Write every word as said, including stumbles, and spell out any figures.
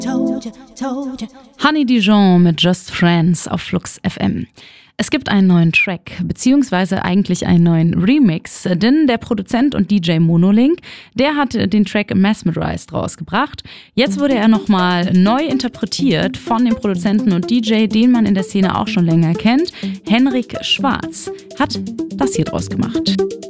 Honey Dijon mit Just Friends auf Flux F M. Es gibt einen neuen Track, beziehungsweise eigentlich einen neuen Remix, denn der Produzent und D J Monolink, der hat den Track Mesmerized rausgebracht. Jetzt wurde er nochmal neu interpretiert von dem Produzenten und D J, den man in der Szene auch schon länger kennt. Henrik Schwarz hat das hier draus gemacht.